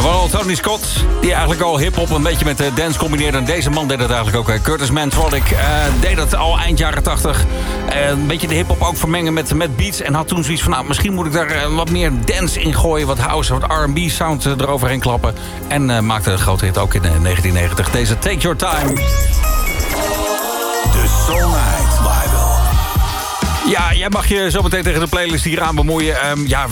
Vooral Tony Scott, die eigenlijk al hip-hop een beetje met dance combineerde. En deze man deed dat eigenlijk ook. Curtis Mantronic deed dat al eind jaren 80. Een beetje de hip-hop ook vermengen met beats. En had toen zoiets van, nou, misschien moet ik daar wat meer dance in gooien. Wat house, wat R&B sound eroverheen klappen. En maakte een grote hit ook in 1990. Deze Take Your Time. De Soul Night Bible. Ja, jij mag je zo meteen tegen de playlist hier aan bemoeien.